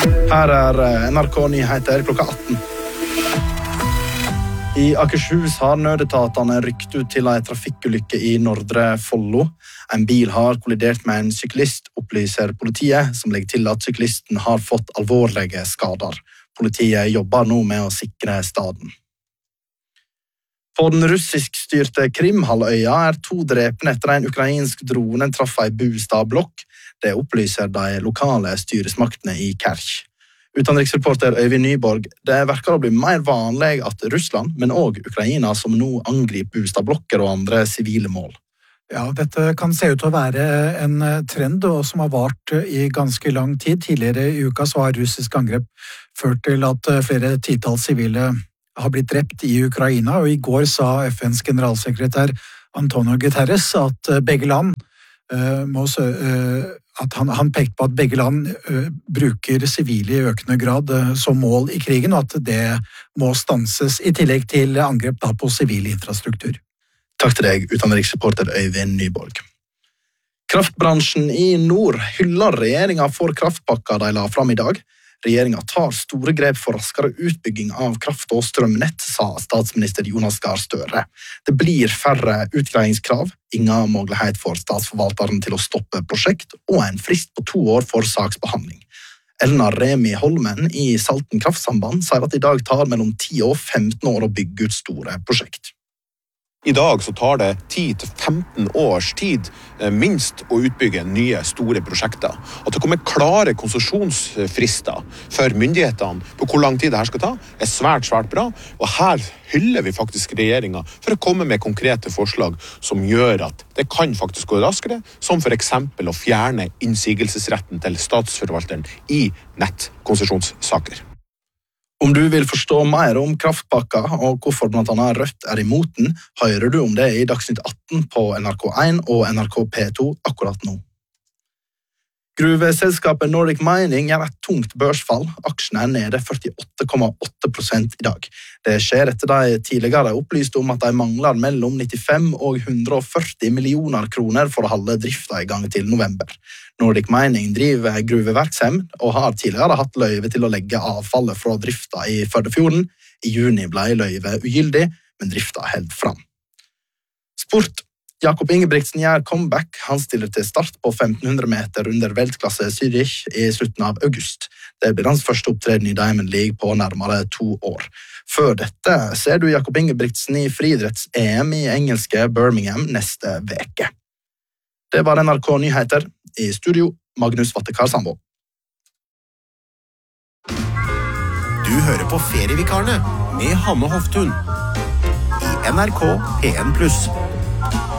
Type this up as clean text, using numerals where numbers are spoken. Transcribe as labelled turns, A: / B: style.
A: Her NRK Nyheter klokka 18. I Akershus har nødetatene rykt ut til en trafikkulykke i Nordre Follo. En bil har kollidert med en syklist, opplyser politiet, som legger til at syklisten har fått alvorlige skader. Politiet jobber nå med å sikre staden. På den russisk-styrte Krimhalvøya 2 drepne etter en ukrainsk drone traff en bostadblokk. Det opplyser de lokale styresmaktene i Kerch. Utenriksreporter Øyvind Nyborg, det verker å bli mer vanlig at Russland, men også Ukraina, som nå angriper bostadblokker og andre sivile mål.
B: Ja, dette kan se ut til å være en trend som har vart i ganske lang tid. Tidligere i uka så har russisk angrep ført til at flere titalls sivile har blitt drept i Ukraina, og i går sa FNs generalsekretær Antonio Guterres at begge land han pekte på at begge land bruker sivile i økende grad som mål i krigen, og at det må stanses i tillegg til angrep på sivil infrastruktur.
A: Takk til deg, utenriksreporter Øyvind Nyborg. Kraftbransjen i nord hyller regjeringen for kraftpakka de la fram i dag. Regjeringen tar store grep for raskere utbygging av kraft- og strømnett, sa statsminister Jonas Gahr Støre. Det blir færre utgreiingskrav, ingen mulighet for statsforvalteren til å stoppe prosjekt, og en frist på 2 år for saksbehandling. Elna Remi Holmen i Salten Kraftsamband sier at i dag tar mellom 10 og 15 år å bygge ut store prosjekt.
C: I dag så tar det 10-15 års tid minst å utbygge nye store prosjekter. At det kommer klare konsesjonsfrister for myndighetene på hvor lang tid det her skal ta, svært bra. Og her hyller vi faktisk regjeringen for å komme med konkrete forslag som gjør at det kan faktisk gå raskere, som for eksempel å fjerne innsigelsesretten til statsforvalteren i nettkonsesjonssaker.
A: Om du vil forstå mer om kraftpakka og hvorfor blant annet Rødt imot den, hører du om det i Dagsnytt 18 på NRK1 og NRK P2 akkurat nå. Gruveselskapet Nordic Mining gjør et tungt børsfall. Aksjene nede 48,8% i dag. Det skjer etter de tidligere opplyste om at de mangler mellom 95 og 140 millioner kroner for å holde drifta i gang til november. Nordic Mining driver gruveverksemd og har tidligere hatt løyve til å legge avfallet fra drifta i Førdefjorden. I juni ble løyve ugyldig, men drifta held fram. Sport. Jakob Ingebrigtsen gjør comeback. Han stiller til start på 1500 meter under veltklasse Zürich i slutten av august. Det blir hans første opptreden i Diamond League på nærmere 2 år. Før dette ser du Jakob Ingebrigtsen i friidretts-EM i engelske Birmingham neste veke. Det var NRK Nyheter. I studio, Magnus Vattekar Sandbo.
D: Du hører på Ferievikarene med Hanne Hoftun i NRK P1+.